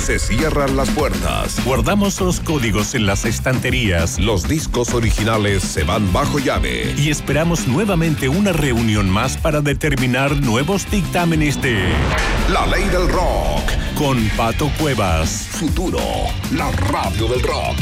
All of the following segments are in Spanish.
Se cierran las puertas. Guardamos los códigos en las estanterías. Los discos originales se van bajo llave. Y esperamos nuevamente una reunión más para determinar nuevos dictámenes de La Ley del Rock. Con Pato Cuevas. Futuro, la radio del rock.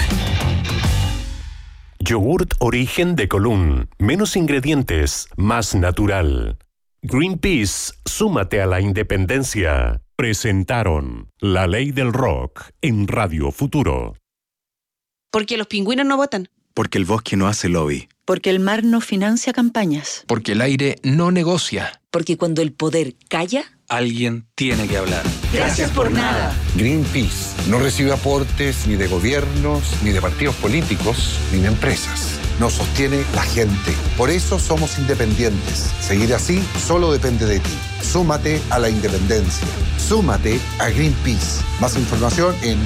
Yogurt Origen de Colún. Menos ingredientes, más natural. Greenpeace, súmate a la independencia. Presentaron La Ley del Rock en Radio Futuro. Porque los pingüinos no votan. Porque el bosque no hace lobby. Porque el mar no financia campañas. Porque el aire no negocia. Porque cuando el poder calla, alguien tiene que hablar. Gracias por nada. Greenpeace no recibe aportes ni de gobiernos, ni de partidos políticos, ni de empresas. Nos sostiene la gente. Por eso somos independientes. Seguir así solo depende de ti. Súmate a la independencia. Súmate a Greenpeace. Más información en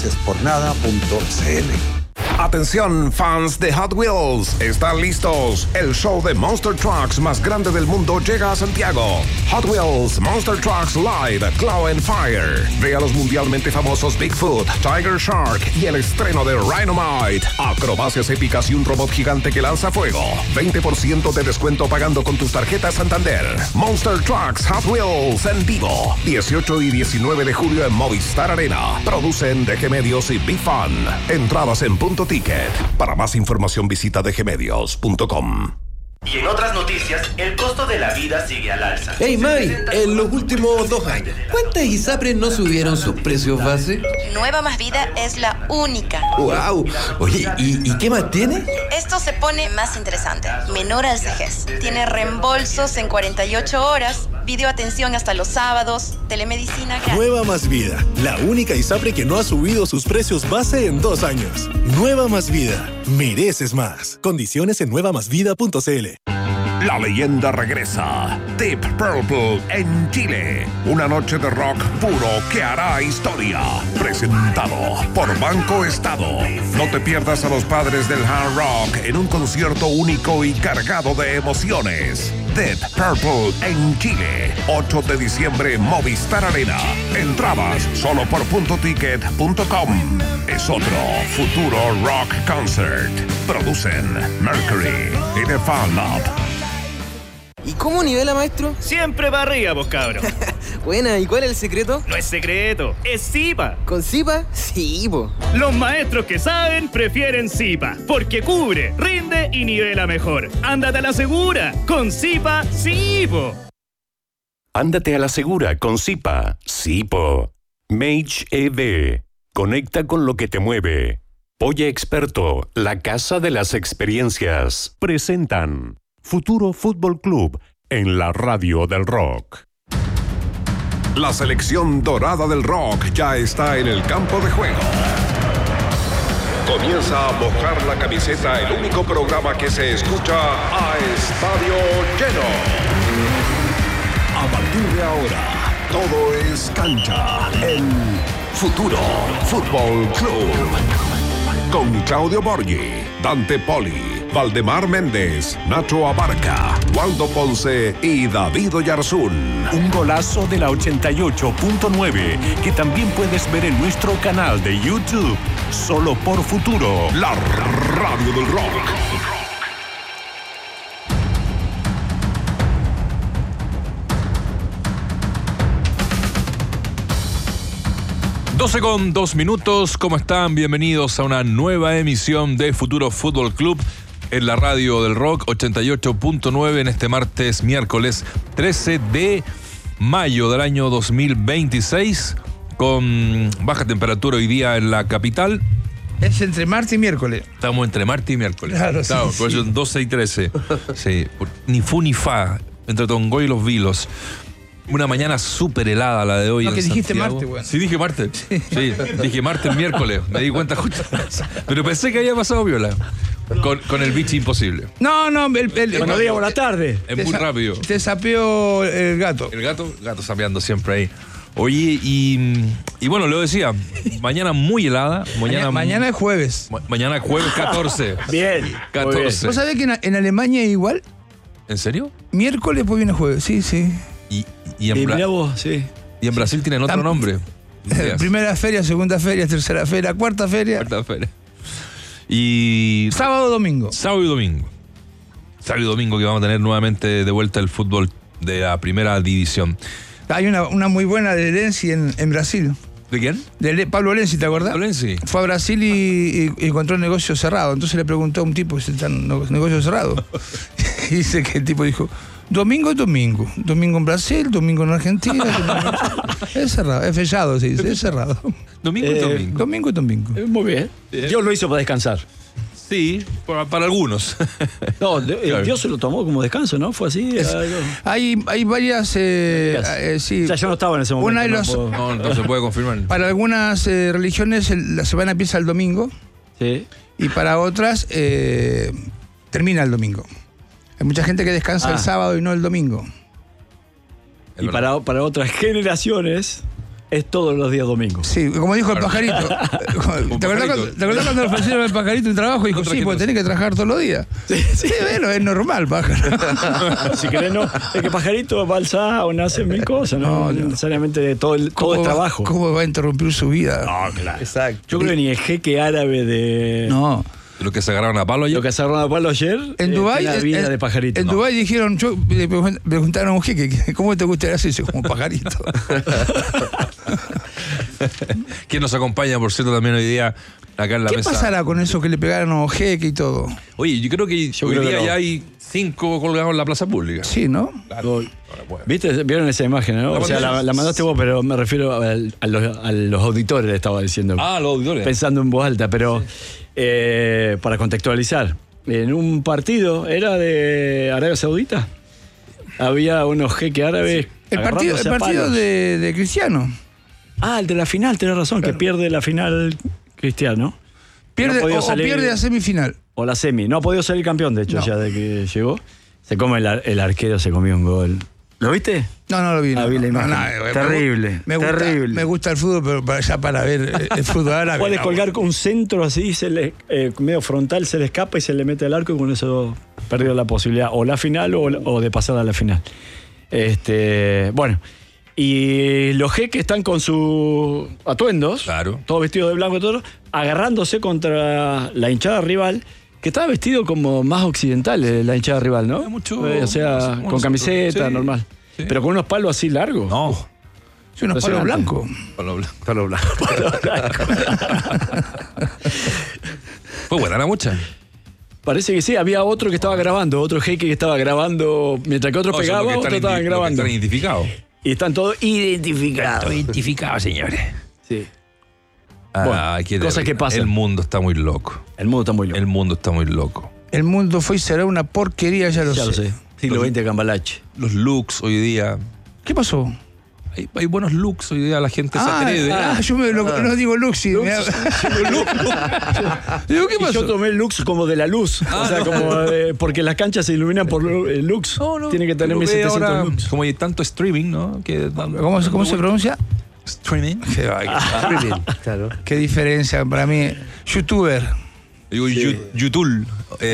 graciaspornada.cl. Atención, fans de Hot Wheels, ¿están listos? El show de Monster Trucks más grande del mundo llega a Santiago. Hot Wheels Monster Trucks Live Claw and Fire. Ve a los mundialmente famosos Bigfoot, Tiger Shark y el estreno de Rhinomite. Acrobacias épicas y un robot gigante que lanza fuego. 20% de descuento pagando con tus tarjetas Santander. Monster Trucks Hot Wheels en vivo. 18 y 19 de julio en Movistar Arena. Producen DG Medios y Big Fun. Entradas en Punto Ticket. Para más información visita dgmedios.com. Y en otras noticias, el costo de la vida sigue al alza. Hey May, en los últimos 2 años, ¿cuántas ISAPRES no subieron sus precios base? Nueva Más Vida es la única. ¡Wow! Oye, ¿y qué más tiene? Esto se pone más interesante. Menor al CEGES. Tiene reembolsos en 48 horas, videoatención hasta los sábados, telemedicina gratis. Nueva Más Vida, la única ISAPRE que no ha subido sus precios base en 2 años. Nueva Más Vida, mereces más. Condiciones en nuevamásvida.cl. La leyenda regresa. Deep Purple en Chile. Una noche de rock puro que hará historia. Presentado por Banco Estado. No te pierdas a los padres del hard rock en un concierto único y cargado de emociones. Deep Purple en Chile. 8 de diciembre, Movistar Arena. Entradas solo por puntoticket.com. Es otro Futuro Rock Concert. Producen Mercury y The Fan Lab. ¿Y cómo nivela, maestro? Siempre para arriba, vos cabros. Buena, ¿y cuál es el secreto? No es secreto, es Zipa. ¿Con Zipa? Sí, po. Los maestros que saben prefieren Zipa, porque cubre, rinde y nivela mejor. Ándate a la segura, con Zipa, sí, po. Ándate a la segura con Zipa, sí, po. Mage EV. Conecta con lo que te mueve. Polla Experto, la casa de las experiencias. Presentan Futuro Fútbol Club en la radio del rock. La selección dorada del rock ya está en el campo de juego. Comienza a mojar la camiseta, el único programa que se escucha a estadio lleno. A partir de ahora, todo es cancha en Futuro Fútbol Club. Con Claudio Borghi, Dante Poli, Valdemar Méndez, Nacho Abarca, Waldo Ponce y David Oyarzún. Un golazo de la 88.9 que también puedes ver en nuestro canal de YouTube. Solo por Futuro, la radio del rock. 12:02. ¿Cómo están? Bienvenidos a una nueva emisión de Futuro Fútbol Club en la radio del rock 88.9 en este miércoles 13 de mayo del año 2026, con baja temperatura hoy día en la capital. Es entre martes y miércoles. Estamos entre martes y miércoles. Claro, estamos, sí, por eso 12 y 13. Sí, ni fu ni fa, entre Tongoy y los Vilos. Una mañana súper helada la de hoy. No, en que dijiste Santiago. martes, güey. Sí, dije martes. Sí, dije martes, miércoles. Me di cuenta justo. Pero pensé que había pasado viola. Con el bicho imposible. No, Buenos días, buenas tardes. Es muy rápido. Te sapeó el gato. El gato sapeando siempre ahí. Oye, y bueno, lo decía, mañana muy helada. Mañana es jueves. Mañana es jueves 14. Bien. 14. ¿Vos sabés que en Alemania es igual? ¿En serio? Miércoles, pues viene jueves, sí. Y en mirá vos, sí. Y en Brasil tienen otro nombre. Primera feria, segunda feria, tercera feria, cuarta feria. Y. Sábado, domingo. Sábado y domingo. Sábado y domingo que vamos a tener nuevamente de vuelta el fútbol de la primera división. Hay una muy buena de Lenzi en Brasil. ¿De quién? De Pablo Lenzi, ¿te acordás? Pablo Lenzi. Fue a Brasil y encontró el negocio cerrado. Entonces le preguntó a un tipo si está el negocio cerrado. Y dice que el tipo dijo: domingo es domingo. Domingo en Brasil, domingo en Argentina. Es cerrado, es fechado, se dice, es cerrado. Domingo es domingo. Domingo es domingo. Muy bien. Dios lo hizo para descansar. Sí, para algunos. No, Dios se lo tomó como descanso, ¿no? Fue así. Hay varias. Sí. O sea, yo no estaba en ese momento. No se puede confirmar. Para algunas religiones la semana empieza el domingo. Sí. Y para otras termina el domingo. Hay mucha gente que descansa el sábado y no el domingo. Y para otras generaciones es todos los días domingos. Sí, como dijo el pajarito. ¿Te acordás cuando le ofrecieron al pajarito un trabajo? Y dijo, sí, porque tenés que trabajar todos los días. Sí, bueno, es normal, pájaro. Si querés, no. Es que pajarito va al sauna, hace mil cosas, ¿no? necesariamente todo es trabajo. ¿Cómo va a interrumpir su vida? No, claro. Exacto. Yo creo que ni el jeque árabe de... No. Lo que se agarraron a palo ayer. Lo que se agarraron a palo ayer. En Dubái. La vida de pajarito. En Dubái dijeron, le preguntaron a un jeque, ¿cómo te gustaría hacerse como pajarito? ¿Quién nos acompaña, por cierto, también hoy día acá en la mesa? ¿Qué pasará con eso que le pegaron a un jeque y todo? Oye, yo creo que hoy día ya hay 5 colgados en la plaza pública. Sí, ¿no? Claro. ¿Viste? ¿Vieron esa imagen, no? O sea, la mandaste vos, pero me refiero a los auditores, le estaba diciendo. Ah, los auditores. Pensando en voz alta, pero para contextualizar. En un partido, ¿era de Arabia Saudita? Había unos jeques árabes. Sí. El partido de Cristiano. Ah, el de la final, tenés razón, claro. Que pierde la final Cristiano. Pierde, no o pierde la semifinal. O la semi. No ha podido salir campeón, de hecho, ya de que llegó. Se come el arquero, se comió un gol. ¿Lo viste? No lo vi. Vi la imagen. Terrible. Me gusta el fútbol, pero ya para ver el fútbol árabe. Puede colgar con un centro así, medio frontal, se le escapa y se le mete al arco y con eso perdió la posibilidad o la final o de pasar a la final. Bueno. Y los jeques están con sus atuendos, claro, todos vestidos de blanco, todo, agarrándose contra la hinchada rival, que estaba vestido como más occidental, la hinchada rival, ¿no? O sea, con camiseta, normal. Sí. Pero con unos palos así largos. No. Sí, unos palos blancos. Palo blanco. Fue buena la mucha. Parece que sí, había otro que estaba grabando, otro jeque que estaba grabando, mientras que otro pegaba, otro estaban grabando. Están identificados. Y están todos identificados. Identificados, señores. Sí. Cosas que pasan. El mundo está muy loco. El mundo está muy loco. El mundo fue y será una porquería, ya lo sé. Siglo XX Cambalache. Los looks hoy día. ¿Qué pasó? Hay buenos looks hoy día, la gente se atreve. Yo no digo looks. Digo, ¿qué pasó? Yo tomé looks como de la luz. O sea, como porque las canchas se iluminan por looks. No. Tiene que tener 1700 looks. Como hay tanto streaming, ¿no? ¿Cómo se pronuncia? Streaming. Streaming, claro. Qué diferencia para mí. YouTuber. Digo, YouTube.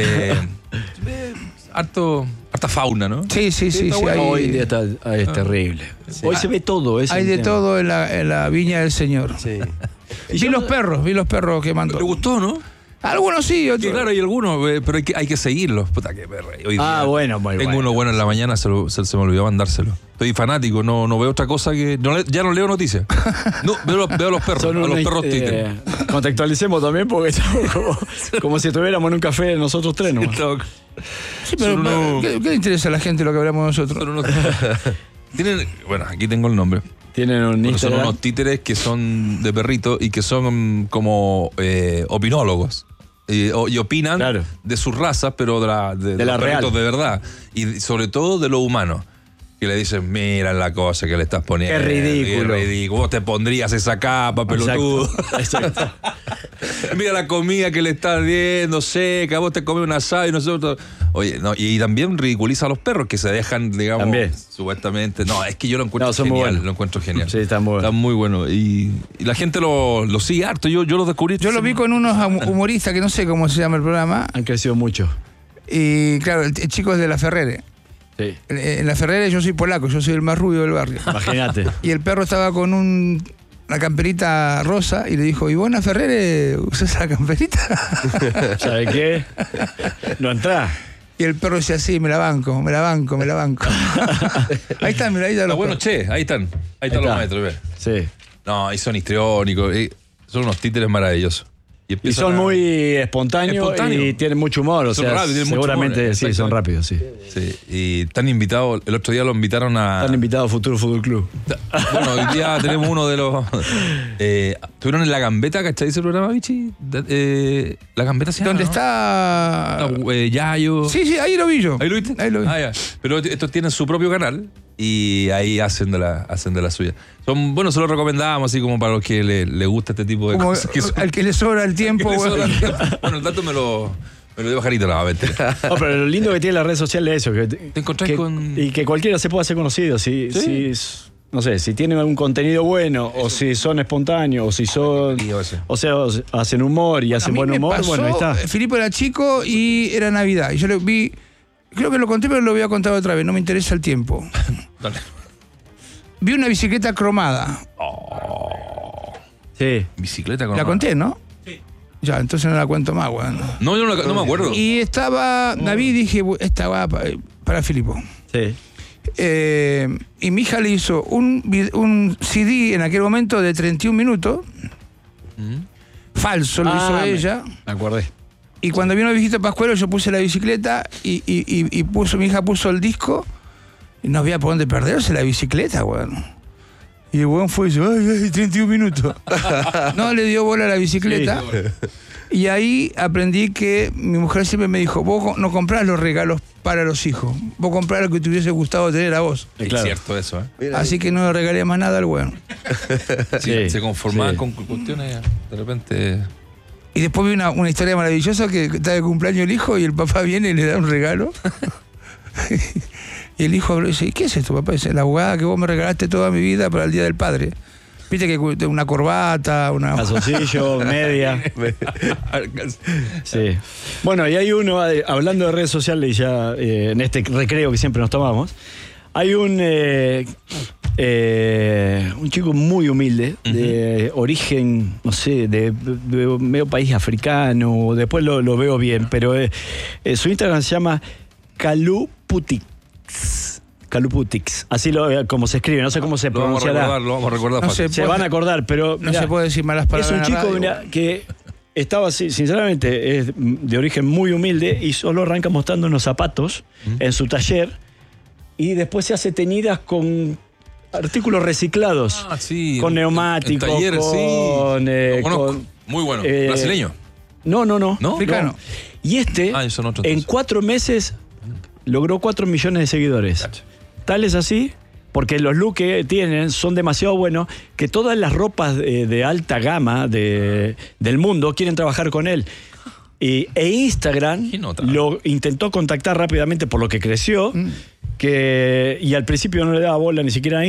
Harta fauna, ¿no? Sí. Hoy día es terrible. Sí. Hoy se ve todo. Hay de todo en la viña del Señor. Sí. Vi los perros que mandó. ¿Te gustó, no? Algunos sí, otros. Sí, claro, hay algunos, pero hay que seguirlos. Puta que perra. Bueno, muy tengo uno bueno en la mañana, se me olvidó mandárselo. Estoy fanático, no veo otra cosa que... ya no leo noticias. No, veo a los perros, a los perros títeres. Contextualicemos también porque estamos como si estuviéramos en un café nosotros tres, ¿no? Sí, pero ¿qué le interesa a la gente lo que hablamos nosotros? Bueno, aquí tengo el nombre. Tienen un Instagram. Son unos títeres que son de perrito y que son como opinólogos. Y opinan de sus razas, pero de los perritos de verdad. Y sobre todo de lo humano. Que le dicen, mira la cosa que le estás poniendo. Qué ridículo. Vos te pondrías esa capa, pelotudo. Exacto. Mira la comida que le estás viendo, seca, vos te comes un asado y nosotros... Oye, no, y también ridiculiza a los perros que se dejan, digamos, supuestamente... No, es que yo lo encuentro genial, lo encuentro genial. Sí, está muy bueno. Está muy bueno. Y la gente lo sigue harto, yo lo descubrí. Yo lo vi con unos humoristas que no sé cómo se llama el programa. Han crecido mucho. Y claro, el chico es de La Ferrere. Sí. En La Ferrere yo soy polaco, yo soy el más rubio del barrio. Imagínate. Y el perro estaba con un la camperita rosa y le dijo, Ivona Ferrere, ¿usás la camperita? ¿Sabe qué? No entrá. Y el perro decía, sí, me la banco. Ahí están, mira, ahí están los bueno, perros. ahí están los maestros, ve. Sí. No, y son histriónicos, son unos títeres maravillosos. Y son muy espontáneos y tienen mucho humor, o sea, seguramente sí, son rápidos, sí. Sí, y están invitados, el otro día lo invitaron a... Están invitados a Futuro Fútbol Club. Bueno, hoy día tenemos uno de los... ¿Estuvieron en La Gambeta, cachai ese programa, Vichy? La Gambeta se llama, ¿Dónde ¿no? está? Yayo. Sí, ahí lo vi yo. ¿Ahí lo viste? Ahí lo vi. Ah, ya. Pero estos tienen su propio canal y ahí hacen de la suya. Bueno, se lo recomendamos así como para los que le gusta este tipo de como cosas. Al que le sobra el tiempo. Bueno, el dato me lo dio Bajarito nuevamente. No, pero lo lindo que tiene la red social es eso, que te encontrás con... Y que cualquiera se pueda hacer conocido. Si no sé, si tienen algún contenido bueno, o si son espontáneos, o si son... O sea, hacen humor y hacen buen humor, bueno, ahí está. Filipo era chico y era Navidad. Y yo lo vi, creo que lo conté, pero lo voy a contar otra vez, no me interesa el tiempo. Dale. Vi una bicicleta cromada. Sí. Bicicleta cromada. La conté, ¿no? Sí. Ya, entonces no la cuento más, weón. No, yo no me acuerdo. Y estaba, David, dije, esta va para Filipo. Sí. Y mi hija le hizo un CD en aquel momento de 31 minutos. Falso, lo hizo ella. Me acordé. Y cuando vino el viejito Pascuero, yo puse la bicicleta y mi hija puso el disco y no había por dónde perderse la bicicleta, weón. Y el weón fue y dijo, ay, 31 minutos. No le dio bola a la bicicleta. Sí. Y ahí aprendí que mi mujer siempre me dijo, vos no comprás los regalos para los hijos, vos comprás lo que te hubiese gustado tener a vos. Es claro. Cierto eso, ¿eh? Así que no le regalé más nada al weón. Sí, se conformaban con cuestiones de repente... Y después vi una historia maravillosa que está de cumpleaños el hijo y el papá viene y le da un regalo. Y el hijo dice, ¿qué es esto, papá? Dice, la abogada que vos me regalaste toda mi vida para el Día del Padre. Viste que una corbata, una... calzoncillo, media. Sí. Bueno, y hay uno, hablando de redes sociales y ya en este recreo que siempre nos tomamos, hay un chico muy humilde, de origen, no sé, de medio país africano, después lo veo bien, pero su Instagram se llama Kaluputix. Así como se escribe, no sé cómo se pronunciará. Lo vamos a recordar. Se van a acordar, pero no se puede decir malas palabras. Es un chico que estaba así, sinceramente, es de origen muy humilde y solo arranca mostrando unos zapatos en su taller y después se hace teñidas con artículos reciclados, con neumáticos, taller, con muy bueno, brasileño. No, africano. Y en 4 meses logró 4 millones de seguidores. Tal es así, porque los looks que tienen son demasiado buenos, que todas las ropas de alta gama del mundo quieren trabajar con él. E Instagram lo intentó contactar rápidamente por lo que creció, y al principio no le daba bola ni siquiera a